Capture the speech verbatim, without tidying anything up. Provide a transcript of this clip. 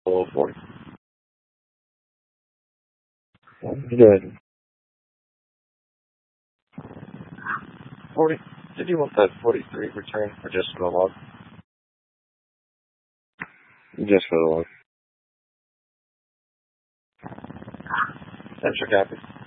below forty. Good. forty. Did you want that forty-three return or just for the log? Just for the log. That's your copy.